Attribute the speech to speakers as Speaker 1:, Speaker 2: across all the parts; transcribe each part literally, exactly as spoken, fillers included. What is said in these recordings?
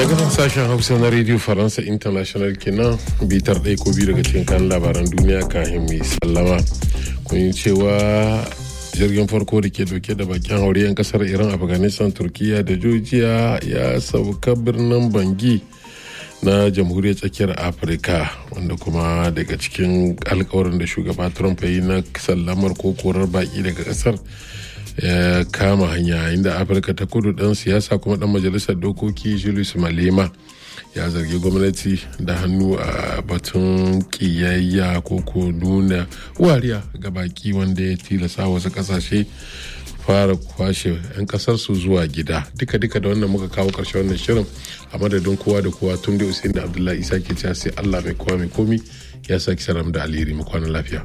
Speaker 1: daga nan sashen hausa na radio faransa international kenan bitar ɗaya ko biyu daga cikin kan labaran duniya kafin mai sallama kun yi cewa jirgin farko da ke dauke da bakin haure 'yan kasar iran, afghanistan, turkiya da georgia ya sauka birnin bangi na jamhuriyar tsakiyar afirka, wanda kuma daga cikin alkawarin da shugaba trump ya yi na sallamar ko korar baki daga kasar ya kama hanya, inda afirka ta kudu dan siyasa kuma dan majalisar dokoki Julius Malema ya zargi gwamnati da hannu a batun kiyayya ko ko nuna wariya ga baki wanda ya tilasa wasu kasashe fara kwashe 'yan kasar su zuwa gida. Duka-duka da wannan muka kawo karshe wannan shirin, a madadin kowa da kowa tun da Usain da Abdullahi Isa ke cewa sai Allah mai kowa mai komi ya saki saram da alheri mu kwana lafiya.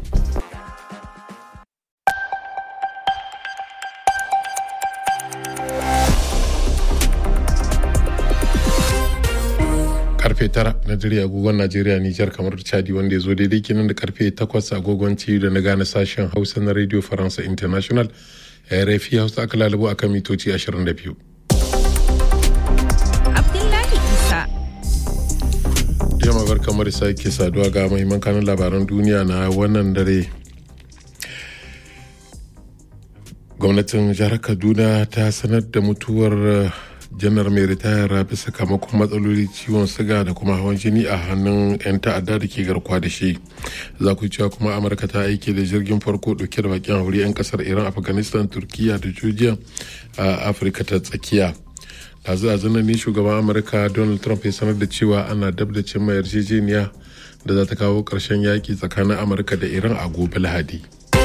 Speaker 1: Karfe tara na dare agogon Najeriya, Nijar, kamar Chadi, wanda ya zo daidai kenan da karfe takwas agogon ci da na gane sashen Hausa na Radio Faransa International. R F I Hausa aka lalubo akan mitoci ashirin da biyu.
Speaker 2: Abdullahi Isa.
Speaker 1: Jama'a barka kamar sake saduwa ga mahimman kanun labaran duniya na wannan dare. Gwamnatin jihar Kaduna ta sanar da mutuwar janar mai ritaya bisa sakamakon matsaloli ciwon siga da kuma hawan jini a hannun 'yan ta'adda da ke garkuwa da shi. Za ku cewa kuma amurka ta aiki da jirgin farko dauke da bakin haure 'yan kasar iran, afghanistan, turkiya da georgia a afirka ta tsakiya. dazu a zanen ne shugaban amurka donald trump ya sanar da cewa ana dab da cimma yarjejeniya da za ta kawo karshen yaki tsakanin amurka da iran a gobe lahadi.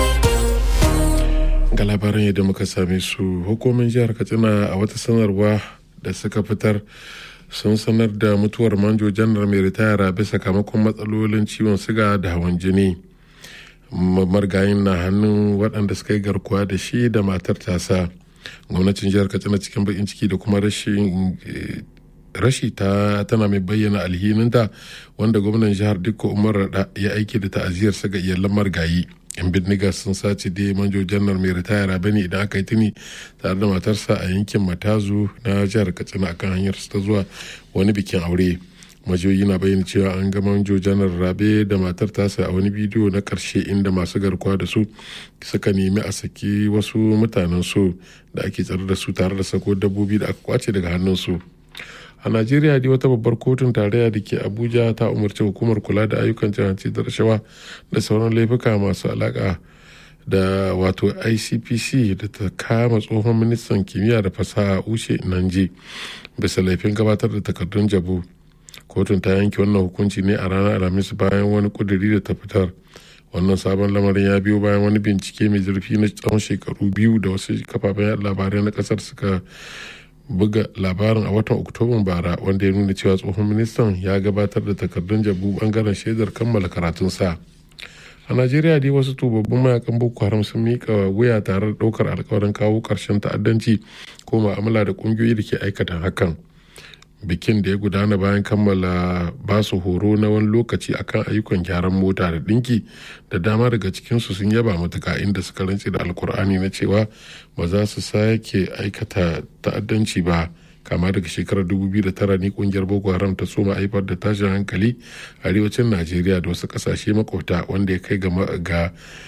Speaker 1: Ga labaran yadda muka same su, hukumin jihar katsina a wata sanarwa da suka fitar sun sanar da mutuwar manjo janar mai ritaya bisa sakamakon matsalolin ciwon siga da hawan jini. Margayin na hannun waɗanda suka yi garkuwa da shi da matar tasa. Gwamnatin jihar katsina cikin bakin ciki da kuma rashin rashi ta tana mai bayyana alhininta, wanda gwamnan jihar Dikko Umar Rada ya aiki da ta'aziyarsa ga iyalan margayi. yan bindiga sun sace da manjo janar mai ritaya rabani idan aka yi tuni tare da matarsa a yankin matazu na jihar katsina akan hanyar ta zuwa wani bikin aure. Majiyoyi na bayyana cewa an ga manjo janar rabe da matar tasa a wani bidiyo na karshe inda masu garkuwa da su suka nemi a saki wasu mutanen su da ake tsare da su tare da sako dabbobi da aka kwace daga hannun su. A Najeriya dai wata babbar kotun tarayya da ke Abuja ta umarci hukumar kula da ayyukan cin hanci da rashawa da sauran laifuka masu alaka da wato I C P C da ta kama tsohon ministan kimiyya da fasaha Uche Nanje bisa laifin gabatar da takardun jabo. Kotun ta yanke wannan hukunci ne a ranar Alhamis bayan wani kuduri da ta fitar. Wannan sabon lamarin ya biyo bayan wani bincike mai zurfi na tsawon shekaru biyu da wasu kafafen labarai na kasar suka buga labarin a watan oktoban bara, wanda ya nuna cewa tsohon ministan ya gabatar da takardun jabu bangaren shaidar kammala karatunsa. A Najeriya dai wasu tubabbun mayakan Boko Haram sun mika wuya tare da daukar alkawarin kawo karshen ta'addanci ko ma'amala da kungiyoyi da ke aikata hakan. Bikin da ya gudana bayan kammala basu horo na wani lokaci akan ayyukan gyaran mota da dinki, da dama daga cikinsu sun yaba matuka, inda suka rantse da alkur'ani na cewa ba za su sake aikata ta'addanci ba. Kama daga shekarar dubu biyu da tara ne kungiyar Boko Haram ta soma haifar da tashin hankali a arewacin Najeriya da wasu kasashe makwabta, wanda ya kai ga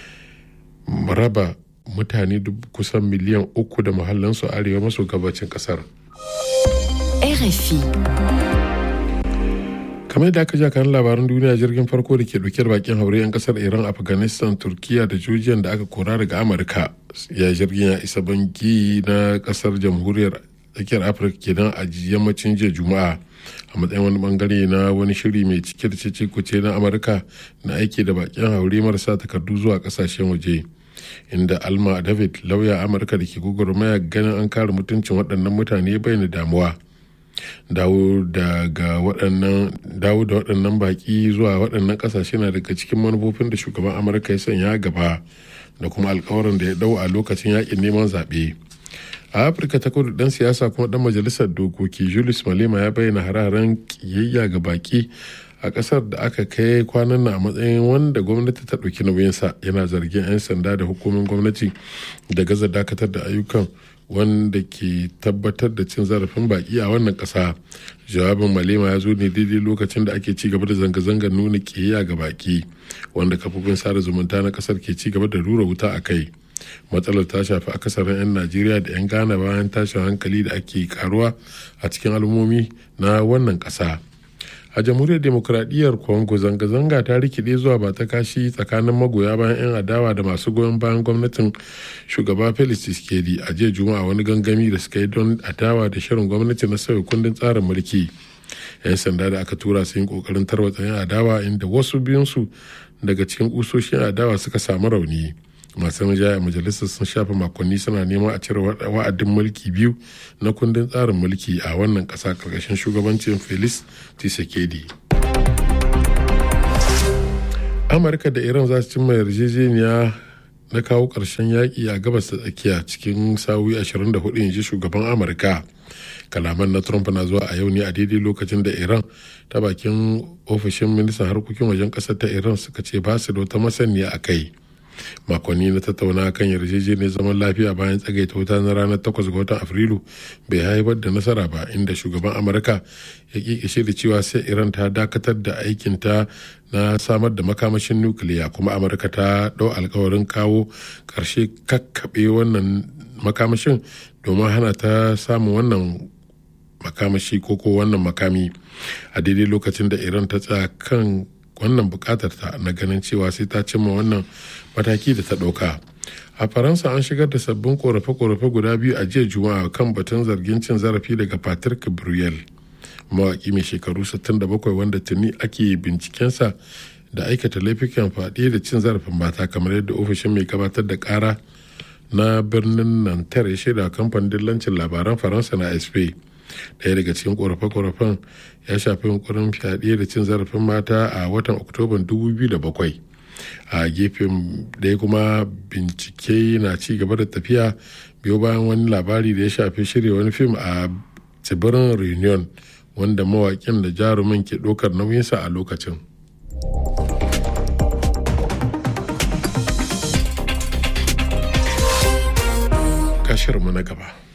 Speaker 1: raba mutane kusan miliyan uku da muhallansu arewa maso gabacin kasar.
Speaker 2: R F I.
Speaker 1: Kamar da aka ja kan labaran duniya, jirgin farko da ke dauke da bakin haure 'yan kasar Iran, Afghanistan, Turkiya da Georgia da aka kora daga Amurka ya jirgin ya isa bangi na kasar jamhuriyar tsakiyar Afirka kenan a yammacin jiya Juma'a, a matsayin wani bangare na wani shiri mai cike da cece kuce na Amurka na aiki da bakin haure marasa takardu zuwa kasashen waje. Inda Alma David, lauya Amurka da ke gwagwarmaya ganin an kare mutuncin waɗannan mutane, bayyana damuwa. dawo daga waɗannan dawo da waɗannan baƙi zuwa waɗannan ƙasashe na daga cikin manufofin da shugaban amurka ya sanya gaba da kuma alkawarin da ya dau a lokacin yakin neman zaɓe. A afirka ta kudu, ɗan siyasa kuma ɗan majalisar dokoki Julius Malema ya bayyana hararen ƙiyayya ga baƙi a ƙasar da aka kai kwanan na a matsayin wanda gwamnati ta ɗauki nauyinsa. Yana zargin 'yan sanda da hukumin gwamnati da gaza dakatar da ayyukan wanda ke tabbatar da cin zarafin baki a wannan ƙasa. Jawabin Malema ya zo ne daidai lokacin da ake ci gaba da zanga-zangar nuna ƙiyayya ga baki, wanda kafofin sada zumunta na ƙasar ke ci gaba da rura wuta a kai. Matsalar ta shafi akasarin 'yan Najeriya da 'yan Ghana bayan tashin hankali da ake karuwa a cikin al'ummomi na wannan ƙasa. A jamhuriyar demokuraɗiyyar Congo, zanga-zanga ta rikide zuwa ba ta kashi tsakanin magoya bayan 'yan adawa da masu goyon bayan gwamnatin shugaba Felix Tshisekedi a jiya Juma'a, wani gangami da suka yi don adawa da shirin gwamnati na sauya kundin tsarin mulki. 'Yan sanda da aka tura su yin kokarin tarwatsa 'yan adawa, inda wasu biyunsu daga cikin kusoshin adawa suka samu rauni. Masu rinjaye a majalisar sun shafe makonni suna neman a cire wa'adin mulki biyu na kundin tsarin mulki a wannan ƙasa ƙarƙashin shugabancin Felix Tshisekedi. Amurka da Iran za su cimma yarjejeniya na kawo ƙarshen yaƙi a gabas ta tsakiya cikin sa'o'i ashirin da hudu, inji shugaban Amurka. Kalaman na Trump na zuwa a yau ne a daidai lokacin da Iran ta bakin ofishin ministan harkokin wajen ƙasar ta Iran suka ce ba su da wata masaniya a kai. Makonni na tattauna kan yarjejeniyar zaman lafiya bayan tsagaita wuta na ranar takwas ga watan Afrilu bai haifar da nasara ba, inda shugaban Amurka ya kikishe da cewa sai Iran ta dakatar da aikinta na samar da makamashin nukiliya, kuma Amurka ta dau alkawarin kawo ƙarshe kakkaɓe wannan makamashin domin hana ta samun wannan makamashi ko ko wannan makami a daidai lokacin da Iran ta tsaya kan wannan bukatar ta na ganin cewa sai ta cimma wannan mataki da ta ɗauka. A Faransa an shigar da sabbin korafe-korafe guda biyu a jiya Juma'a kan batun zargin cin zarafi daga Patrick Bruel, mawaƙi mai shekaru sittin da bakwai wanda tuni ake bincikensa da aikata laifukan fyaɗe da cin zarafin mata, kamar yadda ofishin mai gabatar da ƙara na birnin Nanterre ya shaida kamfanin dillancin labaran Faransa na A F P. Daya daga cikin korafe-korafen ya shafi yunkurin fyaɗe da cin zarafin mata a watan Oktoban dubu biyu da bakwai. A gefen ɗaya kuma bincike na ci gaba da tafiya biyo bayan wani labari da ya shafi shirya wani fim a tsibirin Reunion, wanda mawaƙin da jarumin ke ɗaukar nauyinsa a lokacin. Kashirmu na gaba.